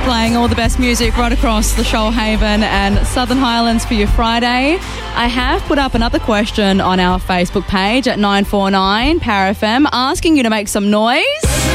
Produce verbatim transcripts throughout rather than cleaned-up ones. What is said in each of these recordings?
Playing all the best music right across the Shoalhaven and Southern Highlands for your Friday. I have put up another question on our Facebook page at nine four nine Power F M asking you to make some noise.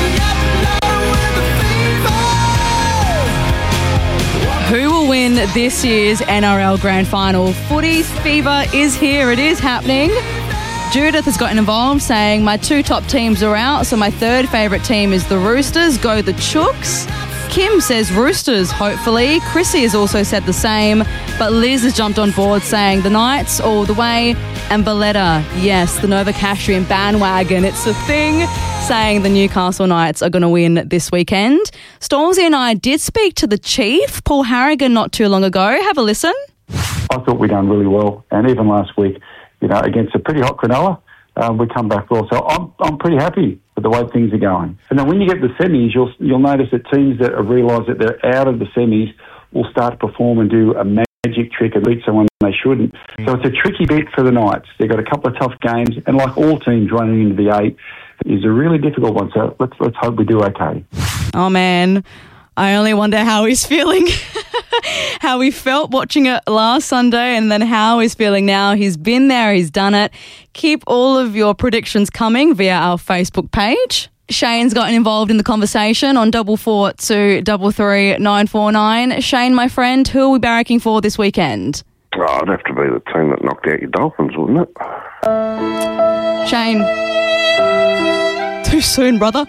Who will win this year's N R L Grand Final? Footy fever is here. It is happening. Judith has gotten involved saying my two top teams are out, so my third favourite team is the Roosters. Go the Chooks. Kim says Roosters, hopefully. Chrissy has also said the same, but Liz has jumped on board saying the Knights all the way. And Valletta, yes, the Novocastrian bandwagon, it's a thing, saying the Newcastle Knights are going to win this weekend. Stormzy and I did speak to the Chief, Paul Harrigan, not too long ago. Have a listen. I thought we done really well, and even last week, you know, against a pretty hot Cronulla, um, we come back well. So I'm I'm pretty happy with the way things are going. And then when you get the semis, you'll you'll notice that teams that have realised that they're out of the semis will start to perform and do a magic trick and beat someone they shouldn't. Mm. So it's a tricky bit for the Knights. They've got a couple of tough games, and like all teams running into the eight, is a really difficult one. So let's let's hope we do okay. Oh man, I only wonder how he's feeling. How he felt watching it last Sunday and then how he's feeling now. He's been there, he's done it. Keep all of your predictions coming via our Facebook page. Shane's gotten involved in the conversation on double four two double three nine four nine. Shane, my friend, who are we barracking for this weekend? Oh, it'd have to be the team that knocked out your Dolphins, wouldn't it? Shane. Too soon, brother.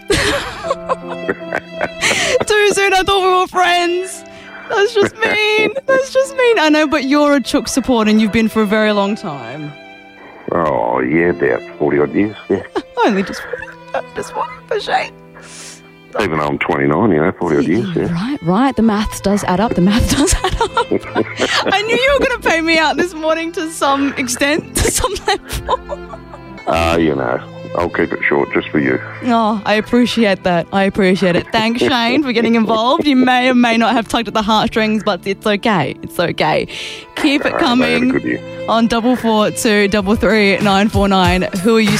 Too soon, I thought we were friends. That's just mean. That's just mean. I know, but you're a Chook supporter and you've been for a very long time. Oh, yeah, about forty-odd years, yeah. Only just, just one for Shane. Even though I'm twenty-nine, you know, forty-odd years, yeah. Right, right. The maths does add up. The math does add up. I knew you were going to pay me out this morning to some extent, to some level. Ah, uh, you know. I'll keep it short just for you. Oh, I appreciate that. I appreciate it. Thanks, Shane, for getting involved. You may or may not have tugged at the heartstrings, but it's okay. It's okay. Keep it coming uh, on double four two double three nine four nine. Who are you